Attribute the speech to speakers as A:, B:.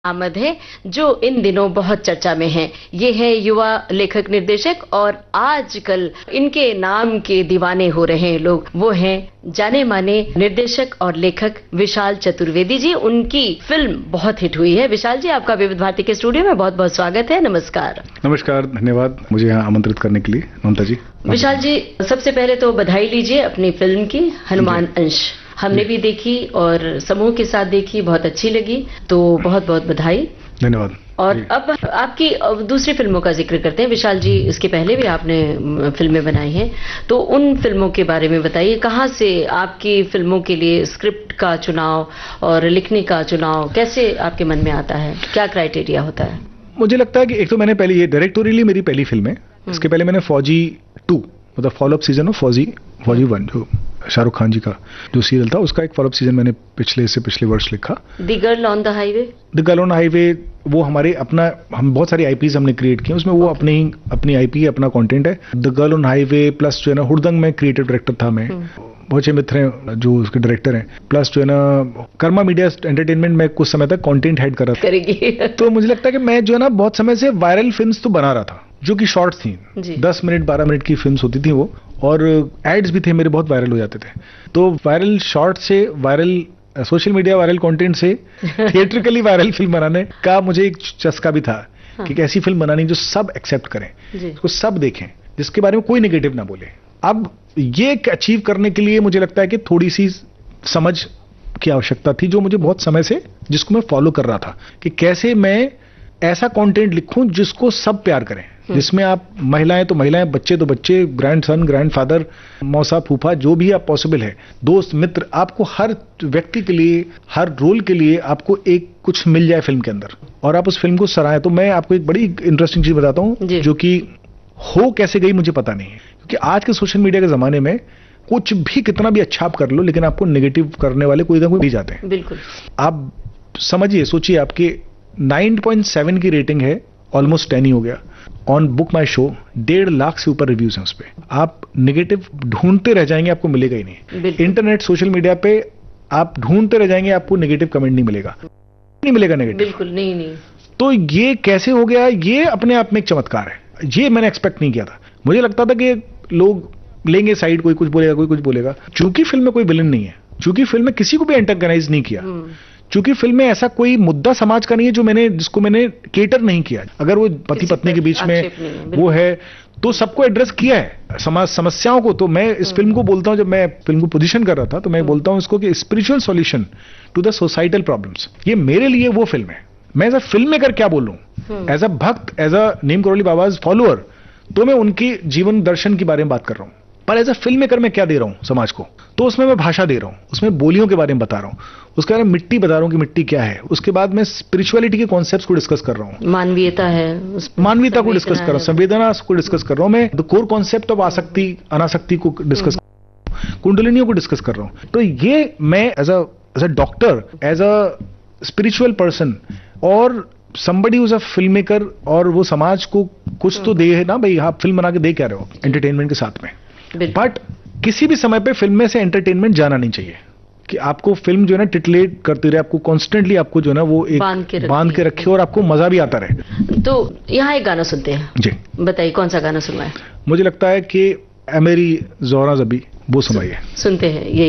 A: आमद है जो इन दिनों बहुत चर्चा में हैं। ये है युवा लेखक निर्देशक और आजकल इनके नाम के दीवाने हो रहे हैं लोग। वो हैं जाने माने निर्देशक और लेखक विशाल चतुर्वेदी जी। उनकी फिल्म बहुत हिट हुई है। विशाल जी, आपका विविध भारती के स्टूडियो में बहुत बहुत स्वागत है। नमस्कार।
B: नमस्कार, धन्यवाद मुझे यहाँ आमंत्रित करने के लिए। ममता जी।
A: विशाल जी, सबसे पहले तो बधाई लीजिए अपनी फिल्म की, हनुमान अंश। हमने भी देखी और समूह के साथ देखी, बहुत अच्छी लगी, तो बहुत बहुत बधाई।
B: धन्यवाद।
A: और अब आपकी दूसरी फिल्मों का जिक्र करते हैं। विशाल जी, इसके पहले भी आपने फिल्में बनाई हैं, तो उन फिल्मों के बारे में बताइए। कहाँ से आपकी फिल्मों के लिए स्क्रिप्ट का चुनाव और लिखने का चुनाव कैसे आपके मन में आता है? क्या क्राइटेरिया होता है?
B: मुझे लगता है कि एक तो मैंने पहले ये डायरेक्टोरियली मेरी पहली फिल्म है। इसके पहले मैंने फौजी 2 मतलब फॉलोअप सीजन ऑफ फौजी 1 जो शाहरुख खान जी का जो सीरियल था, उसका एक फॉलोअप सीजन मैंने पिछले वर्ष लिखा।
A: The girl on the highway.
B: The girl on the highway वो हमारे हम बहुत सारी आईपीज हमने क्रिएट किए, उसमें वो अपनी आईपी अपना कंटेंट है। The girl on highway plus जो है ना, हुड़दंग में क्रिएटिव डायरेक्टर था मैं। बहुत से मित्र हैं जो उसके डायरेक्टर हैं, प्लस जो है ना कर्मा मीडिया एंटरटेनमेंट में कुछ समय तक कंटेंट हेड कर रहा था। तो मुझे लगता है कि मैं जो है ना बहुत समय से वायरल फिल्म्स तो बना रहा था, जो कि शॉर्ट थी, 10 मिनट 12 मिनट की फिल्म्स होती थी वो, और एड्स भी थे मेरे, बहुत वायरल हो जाते थे। तो वायरल शॉर्ट से viral social media viral content से थिएट्रिकली वायरल फिल्म बनाने का मुझे एक चस्का भी था। कि एक ऐसी फिल्म बनानी जो सब एक्सेप्ट करें, उसको सब देखें, जिसके बारे में कोई नेगेटिव ना बोले। अब ये अचीव करने के लिए मुझे लगता है कि थोड़ी सी समझ की आवश्यकता थी, जो मुझे बहुत समय से जिसको मैं फॉलो कर रहा था, कि कैसे मैं ऐसा कंटेंट लिखूं जिसको सब प्यार करें, जिसमें आप महिलाएं तो महिलाएं, बच्चे तो बच्चे, ग्रैंडसन ग्रैंडफादर, मौसा फूफा, जो भी आप पॉसिबल है, दोस्त मित्र, आपको हर व्यक्ति के लिए, हर रोल के लिए आपको एक कुछ मिल जाए फिल्म के अंदर, और आप उस फिल्म को सराहें। तो मैं आपको एक बड़ी इंटरेस्टिंग चीज बताता हूं, जो कि हो कैसे गई मुझे पता नहीं है, क्योंकि आज के सोशल मीडिया के जमाने में कुछ भी कितना भी अच्छा आप कर लो, लेकिन आपको नेगेटिव करने वाले कोई ना कोई मिल जाते हैं।
A: बिल्कुल।
B: आप समझिए, सोचिए, आपके 9.7 की रेटिंग है, ऑलमोस्ट 10 ही हो गया। On book my show 1.5 lakh से ऊपर रिव्यूज हैं उस पे। आप नेगेटिव ढूंढते रह जाएंगे, आपको मिलेगा ही नहीं। इंटरनेट सोशल मीडिया पे आप ढूंढते रह जाएंगे, आपको नेगेटिव कमेंट नहीं मिलेगा, नहीं मिलेगा नेगेटिव,
A: बिल्कुल नहीं।
B: तो ये कैसे हो गया? ये अपने आप में एक चमत्कार है। ये मैंने एक्सपेक्ट नहीं किया था। मुझे लगता था कि लोग लेंगे साइड, कोई कुछ बोलेगा, कोई कुछ बोलेगा। चूंकि फिल्म में कोई विलन नहीं है, चूंकि फिल्म में किसी को भी एंटागनाइज नहीं किया, चूंकि फिल्म में ऐसा कोई मुद्दा समाज का नहीं है जिसको मैंने केटर नहीं किया। अगर वो पति पत्नी के बीच में वो है, तो सबको एड्रेस किया है, समाज समस्याओं को। तो मैं इस फिल्म को बोलता हूं, जब मैं फिल्म को पोजीशन कर रहा था, तो मैं बोलता हूं इसको कि spiritual solution to the societal problems. ये मेरे लिए वो फिल्म है। मैं एज अ फिल्म मेकर क्या बोलूं, एज अ भक्त, as a Neem Karauli बाबाज follower, तो मैं उनकी जीवन दर्शन के बारे में बात कर रहा हूं। पर एज अ फिल्म मेकर मैं क्या दे रहा हूं समाज को, तो उसमें मैं भाषा दे रहा हूं, उसमें बोलियों के बारे में बता रहा हूं, उसके बारे में मिट्टी बता रहा हूं कि मिट्टी क्या है। उसके बाद मैं स्पिरिचुअलिटी के कॉन्सेप्ट्स को डिस्कस कर रहा हूं,
A: मानवीयता है,
B: मानवीयता को डिस्कस कर रहा हूं, संवेदना को डिस्कस कर रहा हूं, मैं द कोर कॉन्सेप्ट ऑफ आसक्ति अनासक्ति को डिस्कस, कुंडलिनियों को डिस्कस कर रहा हूं। तो ये मैं as a doctor, as a spiritual person और somebody who's a film maker, और वो समाज को कुछ तो दे है ना भाई। आप फिल्म बना के दे क्या रहे हो एंटरटेनमेंट के साथ में, बट किसी भी समय पे फिल्म में से एंटरटेनमेंट जाना नहीं चाहिए, कि आपको फिल्म जो है ना टिटलेट करती रहे, आपको कॉन्स्टेंटली आपको जो है ना वो एक बांध के रखे और आपको मजा भी आता रहे।
A: तो यहाँ एक गाना सुनते हैं जी, बताइए कौन सा गाना सुनवाए?
B: मुझे लगता है कि मेरी जोहरा जबी वो सुनाइए।
A: सुनते हैं ये।